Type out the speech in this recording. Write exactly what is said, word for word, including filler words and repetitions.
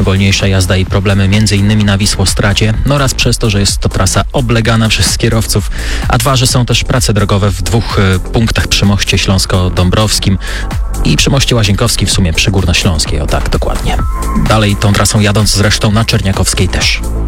wolniejsza jazda i problemy m.in. na Wisłostradzie, no oraz przez to, że jest to trasa oblegana przez kierowców, a dwa, że są też prace drogowe w dwóch y, punktach przy moście śląsko-dąbrowskim i przy moście Łazienkowskim, w sumie przy Górnośląskiej, o tak dokładnie. Dalej tą trasą jadąc zresztą na Czerniakowskiej też.